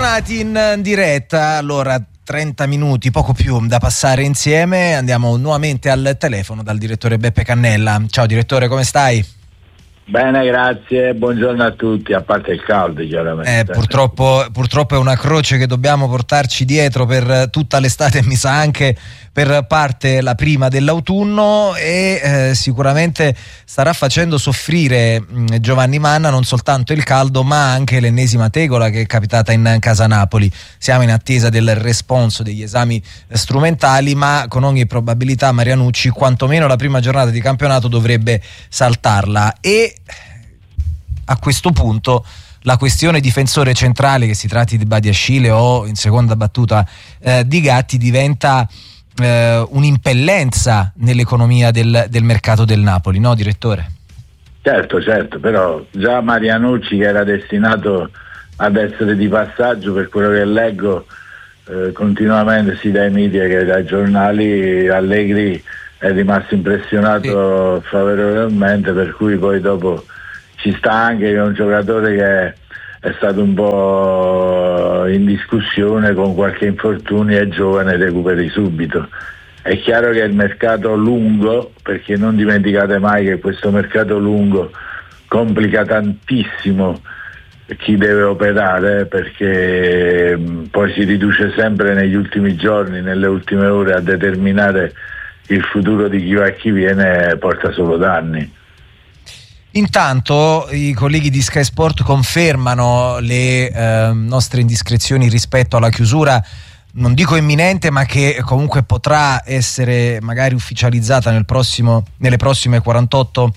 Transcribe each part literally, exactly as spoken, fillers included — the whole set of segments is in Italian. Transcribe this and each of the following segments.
Tornati in diretta, allora trenta minuti, poco più da passare insieme. Andiamo nuovamente al telefono dal direttore Beppe Cannella. Ciao direttore, come stai? Bene, grazie, buongiorno a tutti, a parte il caldo chiaramente. Eh, purtroppo, purtroppo è una croce che dobbiamo portarci dietro per tutta l'estate e mi sa anche per parte la prima dell'autunno, e eh, sicuramente starà facendo soffrire mh, Giovanni Manna non soltanto il caldo ma anche l'ennesima tegola che è capitata in casa Napoli. Siamo in attesa del responso degli esami strumentali, ma con ogni probabilità Marianucci quantomeno la prima giornata di campionato dovrebbe saltarla. E a questo punto la questione difensore centrale, che si tratti di Badiashile o in seconda battuta eh, di Gatti, diventa eh, un'impellenza nell'economia del, del mercato del Napoli, no direttore? Certo, certo, però già Marianucci, che era destinato ad essere di passaggio, per quello che leggo eh, continuamente sia dai media che dai giornali, Allegri è rimasto impressionato sì. favorevolmente, per cui poi dopo ci sta anche che è un giocatore che è stato un po' in discussione con qualche infortunio, è giovane, recuperi subito. È chiaro che il mercato lungo, perché non dimenticate mai che questo mercato lungo complica tantissimo chi deve operare, perché poi si riduce sempre negli ultimi giorni, nelle ultime ore, a determinare il futuro di chi va e chi viene, porta solo danni. Intanto i colleghi di Sky Sport confermano le eh, nostre indiscrezioni rispetto alla chiusura, non dico imminente, ma che comunque potrà essere magari ufficializzata nel prossimo, nelle prossime quarantotto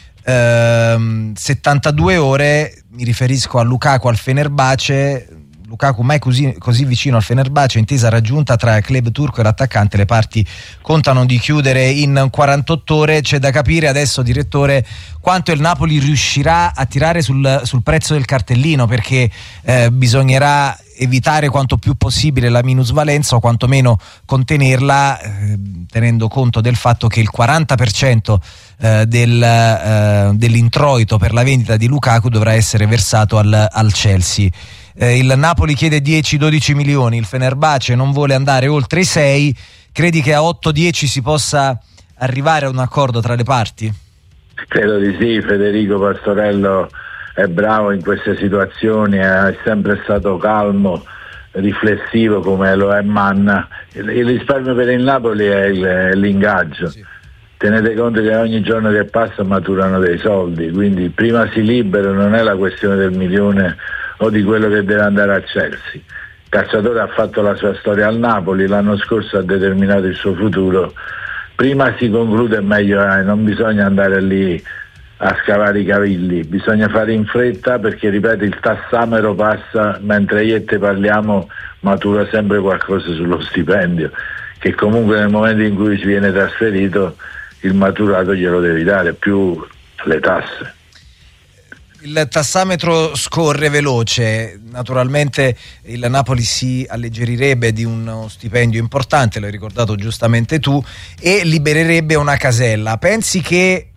settantadue ore. Mi riferisco a Lukaku al Fenerbahce. Lukaku mai così, così vicino al Fenerbahce, intesa raggiunta tra il club turco e l'attaccante. Le parti contano di chiudere in quarantotto ore. C'è da capire adesso, direttore, quanto il Napoli riuscirà a tirare sul, sul prezzo del cartellino, perché eh, bisognerà evitare quanto più possibile la minusvalenza, o quantomeno contenerla, eh, tenendo conto del fatto che il quaranta per cento eh, del, eh, dell'introito per la vendita di Lukaku dovrà essere versato al, al Chelsea. Eh, il Napoli chiede dieci dodici milioni, il Fenerbahce non vuole andare oltre i sei. Credi che a otto dieci si possa arrivare a un accordo tra le parti? Credo di sì. Federico Pastorello è bravo in queste situazioni, è sempre stato calmo, riflessivo come lo è Manna. Il, il risparmio per il Napoli è, il, è l'ingaggio. Sì. Tenete conto che ogni giorno che passa maturano dei soldi, quindi prima si libera, non è la questione del milione o di quello che deve andare a Chelsea. Il calciatore ha fatto la sua storia al Napoli, l'anno scorso ha determinato il suo futuro. Prima si conclude meglio è, non bisogna andare lì a scavare i cavilli, bisogna fare in fretta, perché ripeto, il tassamero passa, mentre io e te parliamo matura sempre qualcosa sullo stipendio, che comunque nel momento in cui si viene trasferito il maturato glielo devi dare, più le tasse. Il tassametro scorre veloce, naturalmente il Napoli si alleggerirebbe di uno stipendio importante, l'hai ricordato giustamente tu, e libererebbe una casella. Pensi che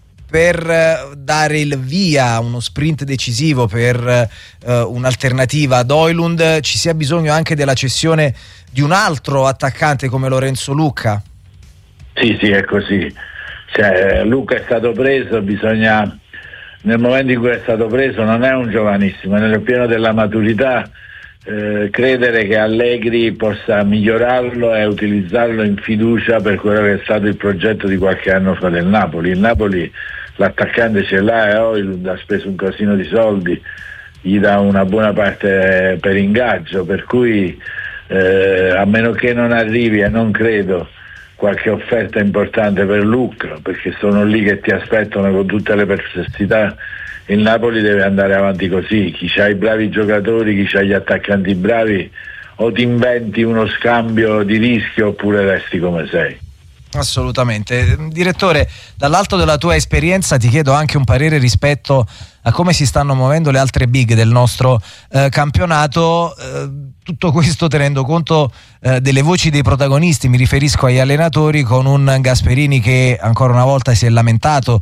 per dare il via a uno sprint decisivo per uh, un'alternativa ad Højlund ci sia bisogno anche della cessione di un altro attaccante come Lorenzo Lucca? Sì, sì, è così. Cioè, Lucca è stato preso, bisogna... Nel momento in cui è stato preso non è un giovanissimo, è nel pieno della maturità, eh, credere che Allegri possa migliorarlo e utilizzarlo in fiducia per quello che è stato il progetto di qualche anno fa del Napoli. Il Napoli l'attaccante ce l'ha e Højlund ha speso un casino di soldi, gli dà una buona parte per ingaggio, per cui eh, a meno che non arrivi, e non credo, qualche offerta importante per Lucca, perché sono lì che ti aspettano con tutte le perplessità, il Napoli deve andare avanti così. Chi c'ha i bravi giocatori, chi c'ha gli attaccanti bravi, o ti inventi uno scambio di rischio oppure resti come sei. Assolutamente. Direttore, dall'alto della tua esperienza ti chiedo anche un parere rispetto a come si stanno muovendo le altre big del nostro eh, campionato, eh, tutto questo tenendo conto eh, delle voci dei protagonisti. Mi riferisco agli allenatori, con un Gasperini che ancora una volta si è lamentato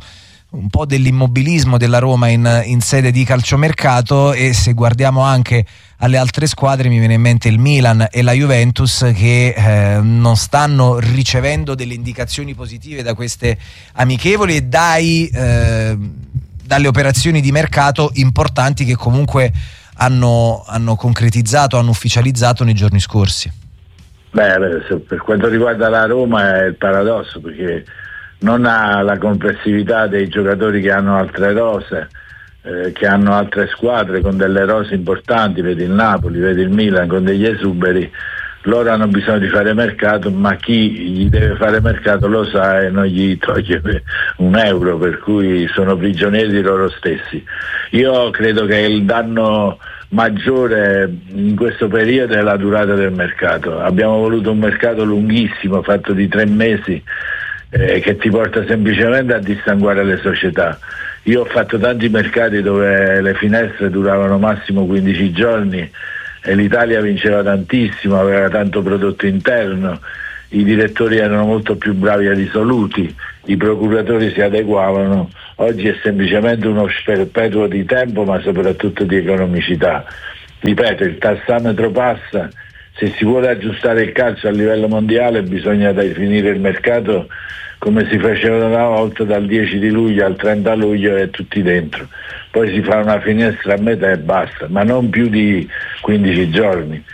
un po' dell'immobilismo della Roma in, in sede di calciomercato, e se guardiamo anche alle altre squadre mi viene in mente il Milan e la Juventus che eh, non stanno ricevendo delle indicazioni positive da queste amichevoli e dai, eh, dalle operazioni di mercato importanti che comunque hanno, hanno concretizzato, hanno ufficializzato nei giorni scorsi. Beh, per quanto riguarda la Roma è il paradosso, perché non ha la complessività dei giocatori che hanno altre rose, eh, che hanno altre squadre con delle rose importanti, vedi il Napoli, vedi il Milan con degli esuberi. Loro hanno bisogno di fare mercato, ma chi gli deve fare mercato lo sa e non gli toglie un euro, per cui sono prigionieri di loro stessi. Io credo che il danno maggiore in questo periodo è la durata del mercato. Abbiamo voluto un mercato lunghissimo, fatto di tre mesi, eh, che ti porta semplicemente a dissanguare le società. Io ho fatto tanti mercati dove le finestre duravano massimo quindici giorni e l'Italia vinceva tantissimo, aveva tanto prodotto interno, i direttori erano molto più bravi e risoluti, i procuratori si adeguavano. Oggi è semplicemente uno sperpetuo di tempo, ma soprattutto di economicità. Ripeto, il tassametro passa, se si vuole aggiustare il calcio a livello mondiale bisogna definire il mercato come si faceva una volta, dal dieci di luglio al trenta luglio e tutti dentro. Poi si fa una finestra a metà e basta, ma non più di quindici giorni.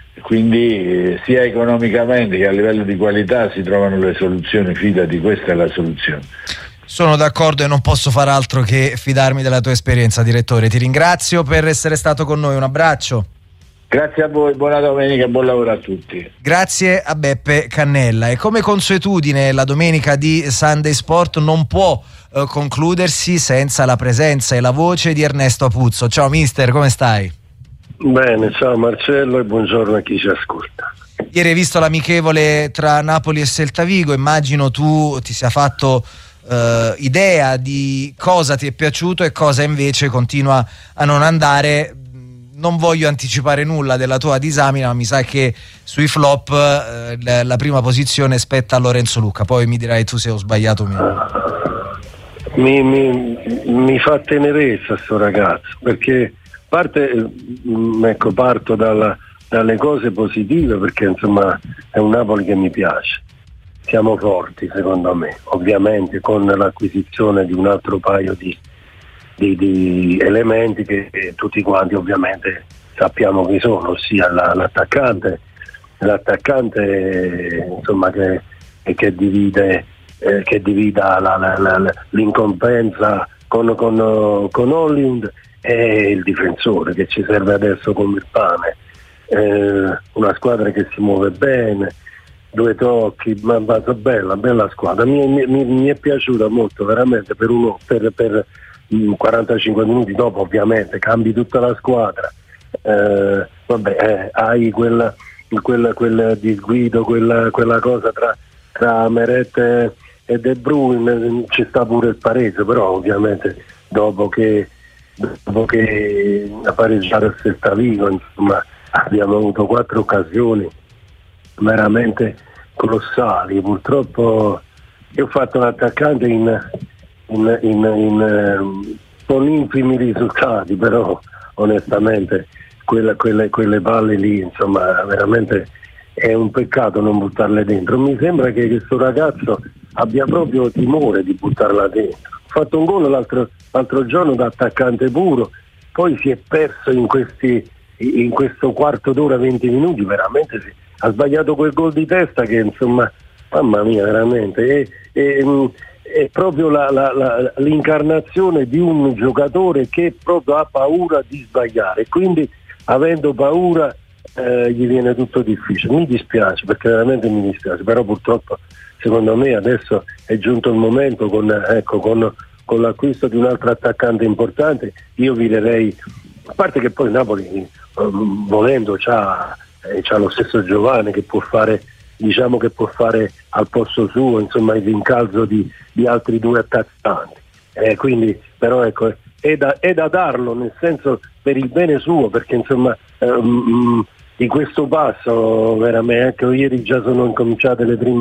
Quindi eh, sia economicamente che a livello di qualità si trovano le soluzioni, fidati, questa è la soluzione. Sono d'accordo e non posso far altro che fidarmi della tua esperienza, direttore. Ti ringrazio per essere stato con noi, un abbraccio. Grazie a voi, buona domenica e buon lavoro a tutti. Grazie a Beppe Cannella. E come consuetudine la domenica di Sunday Sport non può eh, concludersi senza la presenza e la voce di Ernesto Apuzzo. Ciao mister, come stai? Bene, ciao Marcello e buongiorno a chi ci ascolta. Ieri hai visto l'amichevole tra Napoli e Celta Vigo, immagino tu ti sia fatto eh, idea di cosa ti è piaciuto e cosa invece continua a non andare. Non voglio anticipare nulla della tua disamina, ma mi sa che sui flop eh, la, la prima posizione spetta a Lorenzo Lucca, poi mi dirai tu se ho sbagliato o meno. Mi, mi, mi fa tenerezza sto ragazzo, perché parte, ecco, parto dalla, dalle cose positive, perché insomma è un Napoli che mi piace, siamo forti secondo me, ovviamente con l'acquisizione di un altro paio di Di, di elementi che, che tutti quanti ovviamente sappiamo chi sono, ossia la, l'attaccante l'attaccante insomma che, che divide eh, che divida la, la, la, l'incombenza con, con, con Holland, e il difensore che ci serve adesso come il pane, eh, una squadra che si muove bene, due tocchi, ma bella, bella, bella squadra, mi, mi, mi è piaciuta molto veramente. Per uno per, per quarantacinque minuti dopo ovviamente cambi tutta la squadra, eh, vabbè, eh, hai quella, quella, quella disguido, quella, quella cosa tra, tra Meret e De Bruyne, ci sta pure il pareggio, però ovviamente dopo che dopo che a pareggiare il Celta Vigo, insomma, abbiamo avuto quattro occasioni veramente colossali. Purtroppo io ho fatto l'attaccante in In, in, in, eh, con infimi risultati, però onestamente quella, quelle, quelle palle lì, insomma, veramente è un peccato non buttarle dentro. Mi sembra che questo ragazzo abbia proprio timore di buttarla dentro. Ha fatto un gol l'altro, l'altro giorno da attaccante puro, poi si è perso in, questi, in questo quarto d'ora, venti minuti, veramente si, ha sbagliato quel gol di testa che insomma, mamma mia, veramente. E, e, è proprio la, la, la, l'incarnazione di un giocatore che proprio ha paura di sbagliare, quindi avendo paura eh, gli viene tutto difficile. Mi dispiace, perché veramente mi dispiace, però purtroppo secondo me adesso è giunto il momento, con, ecco, con, con l'acquisto di un altro attaccante importante. Io vi direi, a parte che poi Napoli um, volendo c'ha, eh, c'ha lo stesso Giovane che può fare, diciamo che può fare al posto suo, insomma, il rincalzo di, di altri due attaccanti, eh, quindi però ecco è da, è da darlo, nel senso, per il bene suo, perché insomma um, di questo passo veramente, ecco, ieri già sono incominciate le prime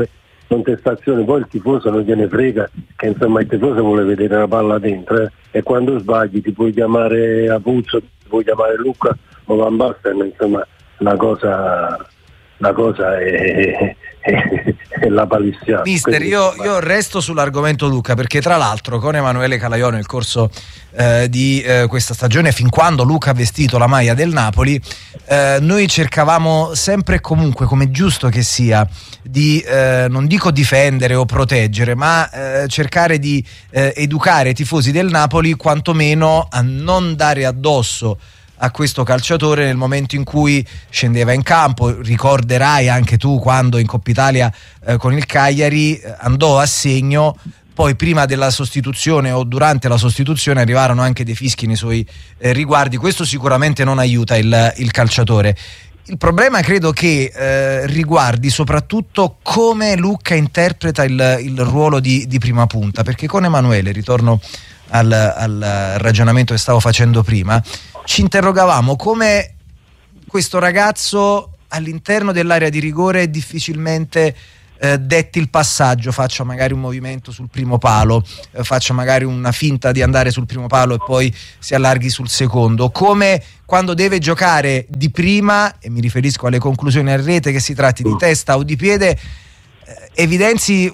contestazioni, poi il tifoso non gliene frega, che insomma il tifoso vuole vedere la palla dentro, eh? E quando sbagli ti puoi chiamare Apuzzo, ti puoi chiamare Luca o Van Basten, insomma la cosa, la cosa è, è, è la palissiana. Mister, io, io resto sull'argomento Luca, perché tra l'altro con Emanuele Calaiò nel corso eh, di eh, questa stagione, fin quando Luca ha vestito la maglia del Napoli, eh, noi cercavamo sempre e comunque, come giusto che sia, di eh, non dico difendere o proteggere, ma eh, cercare di eh, educare i tifosi del Napoli quantomeno a non dare addosso a questo calciatore nel momento in cui scendeva in campo. Ricorderai anche tu quando in Coppa Italia eh, con il Cagliari eh, andò a segno, poi prima della sostituzione o durante la sostituzione arrivarono anche dei fischi nei suoi eh, riguardi. Questo sicuramente non aiuta il, il calciatore. Il problema credo che eh, riguardi soprattutto come Luca interpreta il, il ruolo di, di prima punta, perché con Emanuele, ritorno al, al ragionamento che stavo facendo prima, ci interrogavamo come questo ragazzo all'interno dell'area di rigore difficilmente eh, detti il passaggio, faccia magari un movimento sul primo palo, eh, faccia magari una finta di andare sul primo palo e poi si allarghi sul secondo, come quando deve giocare di prima, e mi riferisco alle conclusioni a rete, che si tratti di testa o di piede, eh, evidenzi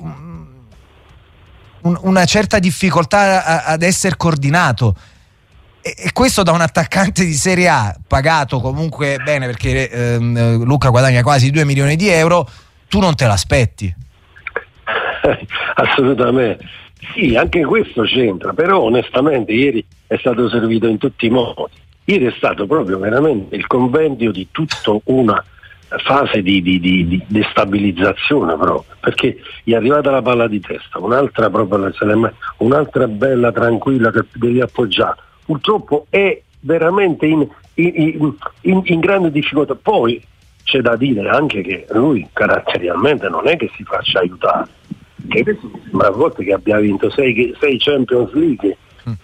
un, una certa difficoltà a, ad essere coordinato. E questo da un attaccante di Serie A pagato comunque bene, perché ehm, Luca guadagna quasi due milioni di euro, tu non te l'aspetti? Assolutamente sì, anche questo c'entra, però onestamente ieri è stato servito in tutti i modi. Ieri è stato proprio veramente il compendio di tutta una fase di, di, di, di destabilizzazione, proprio perché gli è arrivata la palla di testa, un'altra proprio un'altra bella tranquilla che devi appoggiare. Purtroppo è veramente in, in, in, in grande difficoltà. Poi c'è da dire anche che lui caratterialmente non è che si faccia aiutare, che adesso mi sembra a volte che abbia vinto sei, sei Champions League,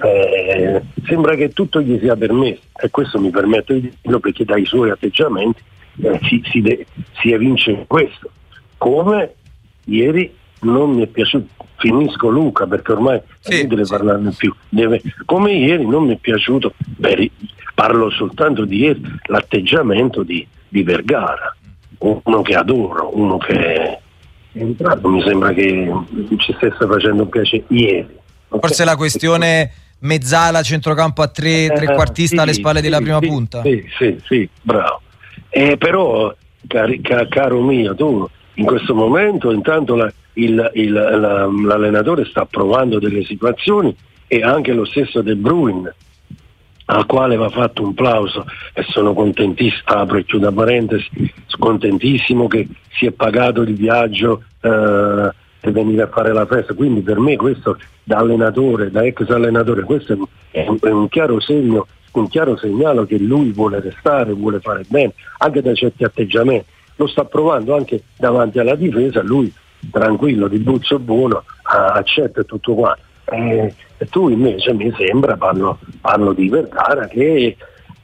eh, sembra che tutto gli sia permesso, e questo mi permetto di dirlo perché dai suoi atteggiamenti eh, si, si, de, si evince in questo. Come ieri non mi è piaciuto, finisco Luca perché ormai sì, è inutile sì. parlarne più. Deve, come ieri non mi è piaciuto, beh, parlo soltanto di ieri, l'atteggiamento di, di Vergara, uno che adoro, uno che è entrato, mi sembra che ci stesse facendo un piacere ieri. Okay? Forse la questione mezzala, centrocampo a tre, eh, trequartista sì, alle spalle sì, della prima sì, punta. Sì, sì, sì, bravo. Eh, però, cari, ca, caro mio, tu in questo momento intanto la, il, il, la, l'allenatore sta provando delle situazioni, e anche lo stesso De Bruyne, al quale va fatto un plauso, e sono contentissimo, apro e chiudo parentesi, contentissimo che si è pagato il viaggio eh, per venire a fare la festa. Quindi per me questo, da allenatore, da ex allenatore, questo è un, è un chiaro segno, un chiaro segnale che lui vuole restare, vuole fare bene, anche da certi atteggiamenti. Lo sta provando anche davanti alla difesa, lui tranquillo, di buzzo buono, accetta tutto qua. E, e tu invece mi sembra, parlo, parlo di Vergara, che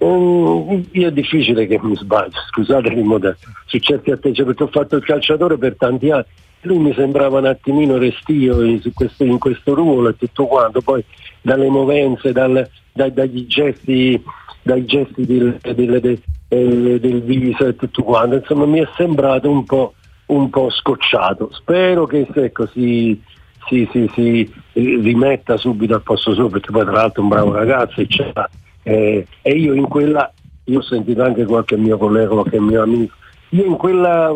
um, è difficile che mi sbaglio, scusate su certi atteggiamenti, perché ho fatto il calciatore per tanti anni, lui mi sembrava un attimino restio in questo, in questo ruolo e tutto quanto, poi dalle movenze, dal, dai, dagli gesti, dai gesti del, del, del, del, del viso e tutto quanto, insomma mi è sembrato un po', un po' scocciato. Spero che ecco, si, si, si, si rimetta subito al posto suo, perché poi tra l'altro è un bravo ragazzo, eccetera. Eh, e io in quella, io ho sentito anche qualche mio collega, qualche mio amico, io in quella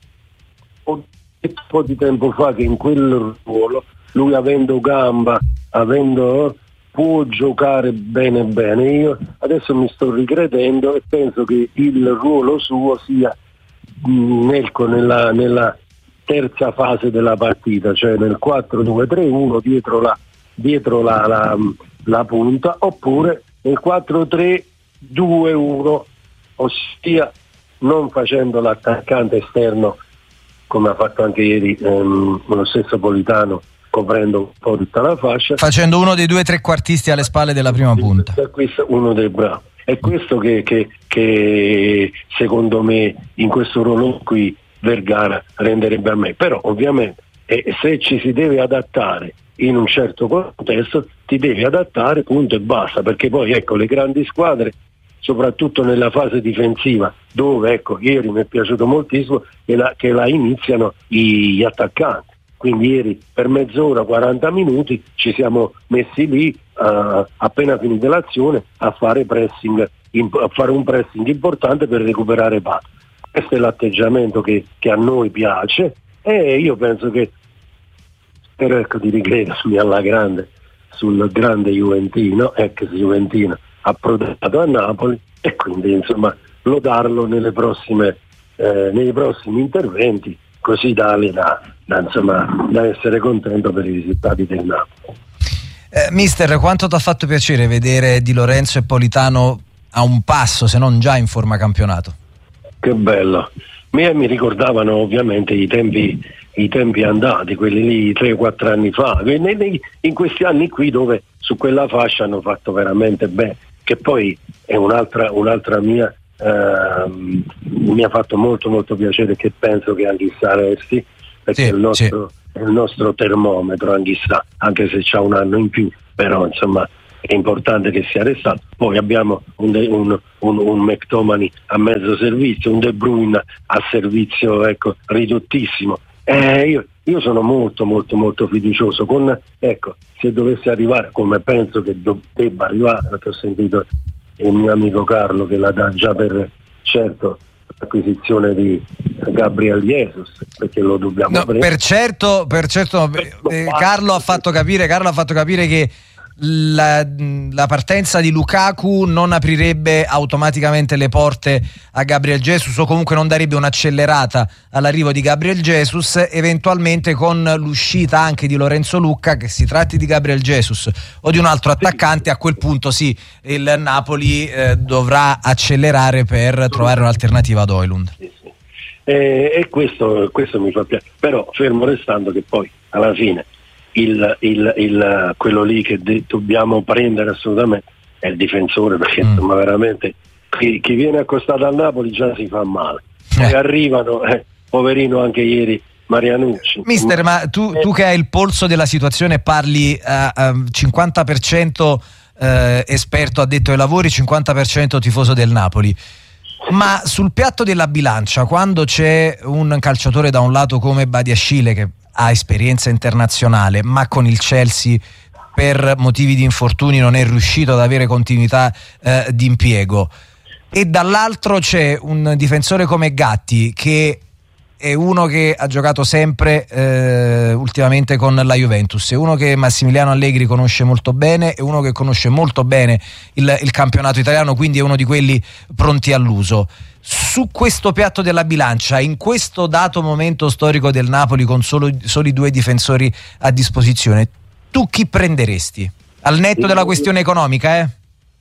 ho detto un po' di tempo fa che in quel ruolo lui, avendo gamba, avendo può giocare bene bene. Io adesso mi sto ricredendo e penso che il ruolo suo sia nel, nella, nella terza fase della partita, cioè nel quattro due tre uno dietro la, dietro la, la, la punta, oppure nel quattro tre due uno, ossia non facendo l'attaccante esterno come ha fatto anche ieri ehm, lo stesso Politano, coprendo un po' tutta la fascia, facendo uno dei due trequartisti alle spalle della prima punta. Questo uno dei bravi. È questo che, che, che secondo me in questo ruolo qui Vergara renderebbe a me. Però ovviamente e se ci si deve adattare in un certo contesto ti devi adattare, punto e basta, perché poi ecco le grandi squadre, soprattutto nella fase difensiva, dove ecco ieri mi è piaciuto moltissimo che la, che la iniziano gli attaccanti, quindi ieri per mezz'ora, quaranta minuti ci siamo messi lì uh, appena finita l'azione a fare pressing, a fare un pressing importante per recuperare palla. Questo è l'atteggiamento che, che a noi piace, e io penso che spero ecco di ricredermi alla grande sul grande Juventino, ex Juventino approdato a Napoli, e quindi insomma lodarlo nelle prossime, eh, nei prossimi interventi, così tale da, da, insomma, da essere contento per i risultati del Napoli. Eh, mister, quanto ti ha fatto piacere vedere Di Lorenzo e Politano a un passo, se non già in forma campionato? Che bello. Mi, mi ricordavano ovviamente i tempi, i tempi andati, quelli lì tre quattro anni fa, in questi anni qui dove su quella fascia hanno fatto veramente bene, che poi è un'altra, un'altra mia, ehm, mi ha fatto molto molto piacere, che penso che Anghissà resti, perché sì, è, il nostro, sì. è il nostro termometro Anghissà, anche se c'ha un anno in più, però insomma è importante che sia restato. Poi abbiamo un, un, un, un McTominay a mezzo servizio, un De Bruyne a servizio ecco ridottissimo. Eh, io, io sono molto molto molto fiducioso con, ecco, se dovesse arrivare, come penso che do, debba arrivare, perché ho sentito il mio amico Carlo che la dà già per certo l'acquisizione di Gabriel Jesus, perché lo dobbiamo no, per certo, per certo eh, Carlo ha fatto capire Carlo ha fatto capire che La, la partenza di Lukaku non aprirebbe automaticamente le porte a Gabriel Jesus, o comunque non darebbe un'accelerata all'arrivo di Gabriel Jesus, eventualmente con l'uscita anche di Lorenzo Lucca, che si tratti di Gabriel Jesus o di un altro attaccante. A quel punto sì, il Napoli eh, dovrà accelerare per trovare un'alternativa ad Højlund. Sì, sì. Eh, e questo, questo mi fa piacere, però fermo restando che poi alla fine Il, il, il, quello lì che de- dobbiamo prendere assolutamente è il difensore, perché mm. insomma veramente chi, chi viene accostato al Napoli già si fa male, poi eh. arrivano eh, poverino anche ieri Marianucci. Mister, ma tu, tu che hai il polso della situazione, parli uh, uh, cinquanta per cento uh, esperto addetto ai lavori, cinquanta per cento tifoso del Napoli, ma sul piatto della bilancia, quando c'è un calciatore da un lato come Badiashile, che ha esperienza internazionale, ma con il Chelsea per motivi di infortuni non è riuscito ad avere continuità eh, di impiego, e dall'altro c'è un difensore come Gatti, che è uno che ha giocato sempre eh, ultimamente con la Juventus, è uno che Massimiliano Allegri conosce molto bene, è uno che conosce molto bene il, il campionato italiano, quindi è uno di quelli pronti all'uso. Su questo piatto della bilancia, in questo dato momento storico del Napoli, con solo, soli due difensori a disposizione, tu chi prenderesti? Al netto della questione economica, eh?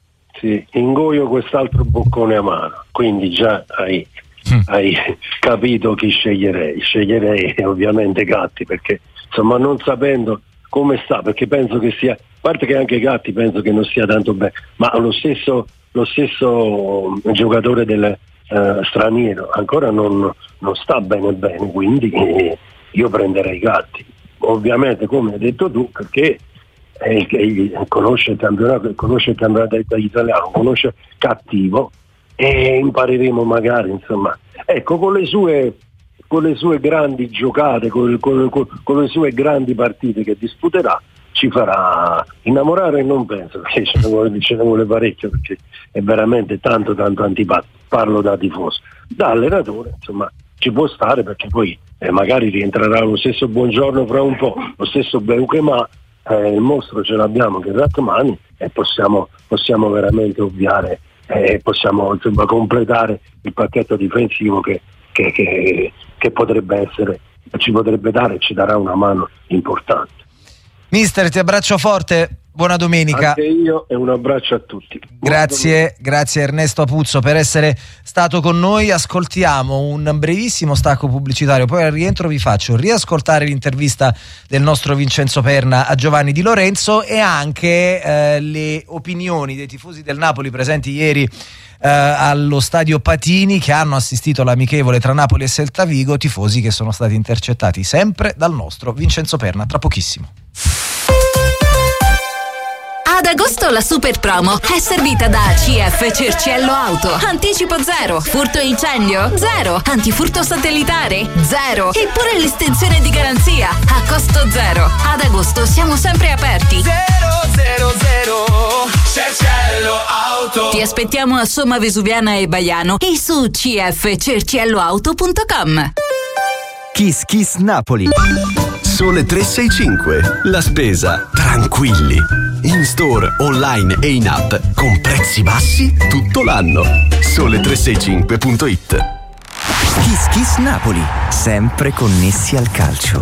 Sì, ingoio quest'altro boccone a mano, quindi già hai, mm. hai capito chi sceglierei. Sceglierei ovviamente Gatti, perché insomma non sapendo come sta, perché penso che sia, a parte che anche Gatti penso che non sia tanto bene, ma lo stesso, lo stesso giocatore del Uh, straniero ancora non, non sta bene bene, quindi eh, io prenderei Gatti, ovviamente come hai detto tu, perché eh, eh, conosce il campionato, conosce il campionato italiano, conosce cattivo, e impareremo magari insomma ecco con le sue con le sue grandi giocate, con, con, con, con le sue grandi partite che disputerà, ci farà innamorare. Non penso, perché ce ne vuole, ce ne vuole parecchio, perché è veramente tanto tanto antipatico, parlo da tifoso. Da allenatore insomma ci può stare, perché poi eh, magari rientrerà lo stesso Buongiorno fra un po', lo stesso Beukema, eh, il mostro ce l'abbiamo che è Rachmani, e possiamo, possiamo veramente ovviare e eh, possiamo insomma completare il pacchetto difensivo che, che, che, che potrebbe essere, ci potrebbe dare e ci darà una mano importante. Mister, ti abbraccio forte, buona domenica. Anche io, e un abbraccio a tutti. Grazie, grazie Ernesto Apuzzo per essere stato con noi. Ascoltiamo un brevissimo stacco pubblicitario, poi al rientro vi faccio riascoltare l'intervista del nostro Vincenzo Perna a Giovanni Di Lorenzo e anche eh, le opinioni dei tifosi del Napoli presenti ieri eh, allo stadio Patini, che hanno assistito all'amichevole tra Napoli e Celta Vigo, tifosi che sono stati intercettati sempre dal nostro Vincenzo Perna. Tra pochissimo. Ad agosto la super promo è servita da C F Cerciello Auto. Anticipo zero, furto e incendio zero, antifurto satellitare zero, eppure l'estensione di garanzia a costo zero. Ad agosto siamo sempre aperti. zero zero zero Cerciello Auto. Ti aspettiamo a Somma Vesuviana e Baiano e su c f cerciello auto punto com. Kiss Kiss Napoli. Sole tre sei cinque. La spesa tranquilli. In store, online e in app con prezzi bassi tutto l'anno. Sole tre sei cinque punto it. Kiss Kiss Napoli, sempre connessi al calcio.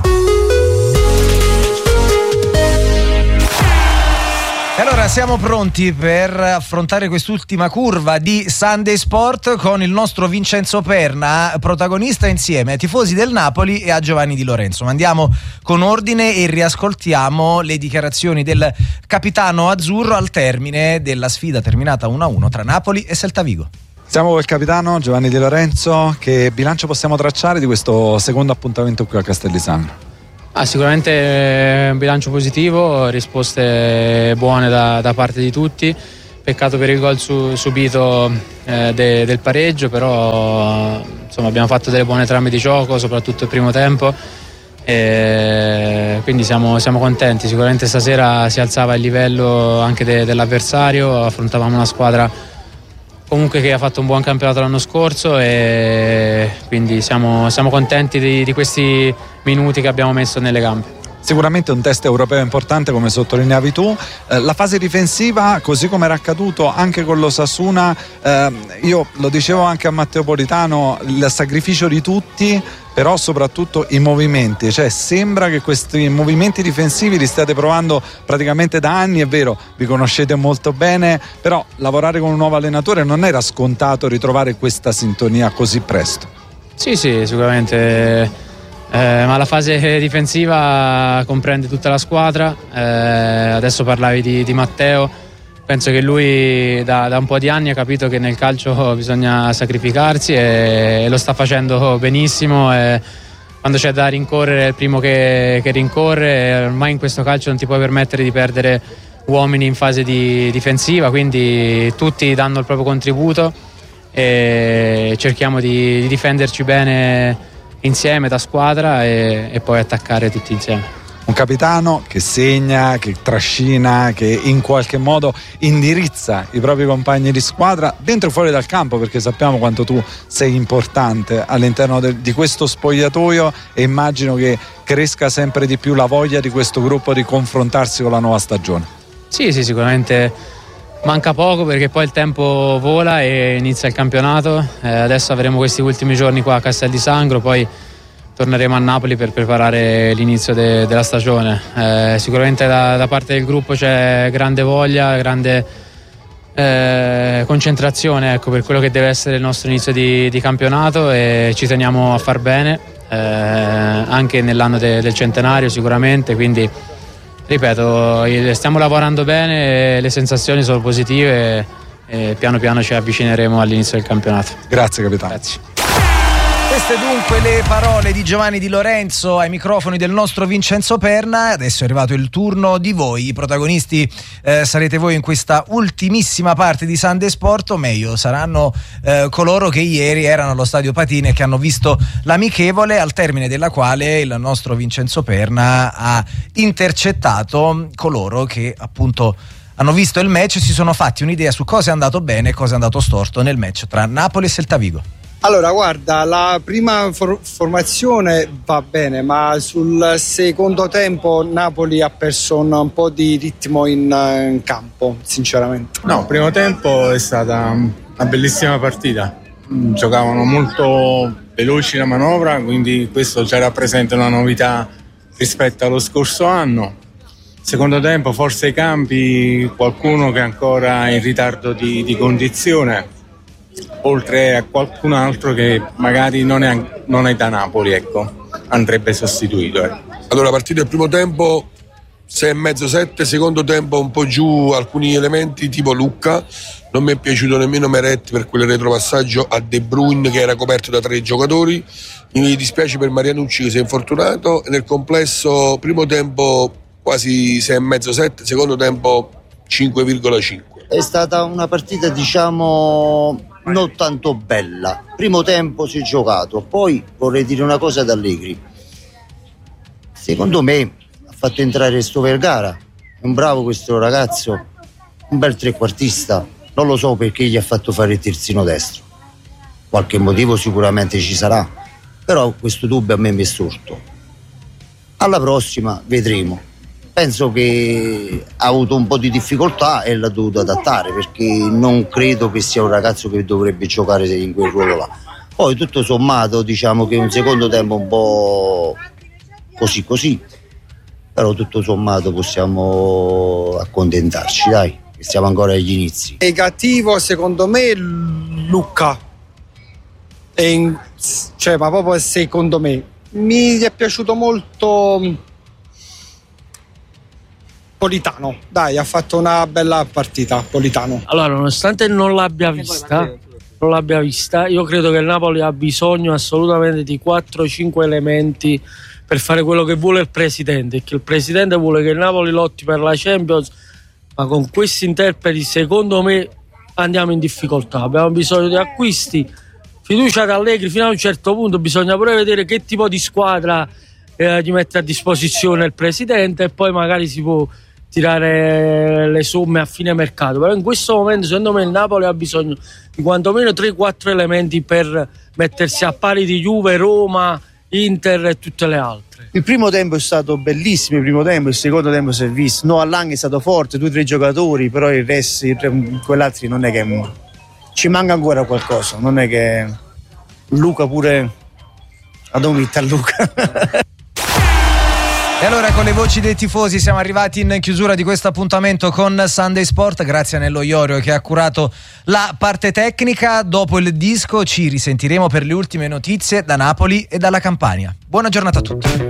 Allora siamo pronti per affrontare quest'ultima curva di Sunday Sport con il nostro Vincenzo Perna, protagonista insieme ai tifosi del Napoli e a Giovanni Di Lorenzo. Ma andiamo con ordine e riascoltiamo le dichiarazioni del capitano azzurro al termine della sfida terminata uno a uno tra Napoli e Celta Vigo. Siamo col capitano Giovanni Di Lorenzo. Che bilancio possiamo tracciare di questo secondo appuntamento qui a Castel di Sangro? Ah, sicuramente un bilancio positivo, risposte buone da, da parte di tutti. Peccato per il gol su, subito eh, de, del pareggio, però insomma, abbiamo fatto delle buone trame di gioco, soprattutto il primo tempo, e quindi siamo, siamo contenti. Sicuramente stasera si alzava il livello anche de, dell'avversario, affrontavamo una squadra comunque che ha fatto un buon campionato l'anno scorso e quindi siamo, siamo contenti di, di questi minuti che abbiamo messo nelle gambe. Sicuramente un test europeo importante, come sottolineavi tu. Eh, la fase difensiva, così come era accaduto anche con l'Osasuna, eh, io lo dicevo anche a Matteo Politano, il sacrificio di tutti, però soprattutto i movimenti, cioè sembra che questi movimenti difensivi li state provando praticamente da anni. È vero, vi conoscete molto bene, però lavorare con un nuovo allenatore non era scontato ritrovare questa sintonia così presto. Sì, sì, sicuramente. Eh, ma la fase difensiva comprende tutta la squadra. Eh, adesso parlavi di, di Matteo, penso che lui da, da un po' di anni ha capito che nel calcio bisogna sacrificarsi e, e lo sta facendo benissimo. E quando c'è da rincorrere è il primo che, che rincorre. Ormai in questo calcio non ti puoi permettere di perdere uomini in fase di difensiva, quindi tutti danno il proprio contributo e cerchiamo di, di difenderci bene insieme da squadra e, e poi attaccare tutti insieme. Un capitano che segna, che trascina, che in qualche modo indirizza i propri compagni di squadra dentro e fuori dal campo, perché sappiamo quanto tu sei importante all'interno de, di questo spogliatoio, e immagino che cresca sempre di più la voglia di questo gruppo di confrontarsi con la nuova stagione. Sì, sì, sicuramente manca poco perché poi il tempo vola e inizia il campionato. Eh, adesso avremo questi ultimi giorni qua a Castel di Sangro, poi torneremo a Napoli per preparare l'inizio de, della stagione. Eh, sicuramente da, da parte del gruppo c'è grande voglia, grande eh, concentrazione, ecco, per quello che deve essere il nostro inizio di, di campionato, e ci teniamo a far bene eh, anche nell'anno de, del centenario sicuramente, quindi ripeto, stiamo lavorando bene, le sensazioni sono positive e piano piano ci avvicineremo all'inizio del campionato. Grazie capitano. Grazie. Queste dunque le parole di Giovanni Di Lorenzo ai microfoni del nostro Vincenzo Perna. Adesso è arrivato il turno di voi, i protagonisti eh, sarete voi in questa ultimissima parte di Sunday Sport, o meglio saranno eh, coloro che ieri erano allo stadio Patini e che hanno visto l'amichevole, al termine della quale il nostro Vincenzo Perna ha intercettato coloro che appunto hanno visto il match e si sono fatti un'idea su cosa è andato bene e cosa è andato storto nel match tra Napoli e Celta Vigo. Allora, guarda, la prima for- formazione va bene, ma sul secondo tempo Napoli ha perso un, un po' di ritmo in, in campo, sinceramente. No, il primo tempo è stata una bellissima partita. Giocavano molto veloci la manovra, quindi questo già rappresenta una novità rispetto allo scorso anno. Secondo tempo forse i campi, qualcuno che è ancora in ritardo di, di condizione, oltre a qualcun altro che magari non è, non è da Napoli, ecco, andrebbe sostituito. Eh. Allora, la partita del primo tempo sei e mezzo, sette, secondo tempo un po' giù alcuni elementi tipo Lucca, non mi è piaciuto nemmeno Meret per quel retropassaggio a De Bruyne che era coperto da tre giocatori, mi dispiace per Marianucci che si è infortunato e nel complesso primo tempo quasi sei e mezzo, sette, secondo tempo cinque virgola cinque. È stata una partita diciamo non tanto bella, primo tempo si è giocato, poi vorrei dire una cosa ad Allegri, secondo me ha fatto entrare sto Vergara, è un bravo questo ragazzo, un bel trequartista, non lo so perché gli ha fatto fare il terzino destro, qualche motivo sicuramente ci sarà, però questo dubbio a me mi è sorto. Alla prossima vedremo, penso che ha avuto un po' di difficoltà e l'ha dovuto adattare perché non credo che sia un ragazzo che dovrebbe giocare in quel ruolo là. Poi tutto sommato diciamo che un secondo tempo un po' così così, però tutto sommato possiamo accontentarci, dai, che siamo ancora agli inizi. Negativo secondo me Lucca, e in, cioè ma proprio secondo me mi è piaciuto molto Politano, dai, ha fatto una bella partita Politano. Allora, nonostante non l'abbia vista, non l'abbia vista, io credo che il Napoli ha bisogno assolutamente di quattro cinque elementi per fare quello che vuole il presidente, che il presidente vuole che il Napoli lotti per la Champions, ma con questi interpreti secondo me andiamo in difficoltà, abbiamo bisogno di acquisti, fiducia ad Allegri fino a un certo punto, bisogna pure vedere che tipo di squadra eh, gli mette a disposizione il presidente e poi magari si può tirare le somme a fine mercato, però in questo momento secondo me il Napoli ha bisogno di quantomeno tre quattro elementi per mettersi a pari di Juve, Roma, Inter e tutte le altre. Il primo tempo è stato bellissimo, il primo tempo, il secondo tempo si è visto, no, Lang è stato forte, due o tre giocatori, però il resto, quell'altro non è che ci manca ancora qualcosa, non è che Luca pure ad omita Luca. E allora con le voci dei tifosi siamo arrivati in chiusura di questo appuntamento con Sunday Sport, grazie a Nello Iorio che ha curato la parte tecnica. Dopo il disco ci risentiremo per le ultime notizie da Napoli e dalla Campania. Buona giornata a tutti.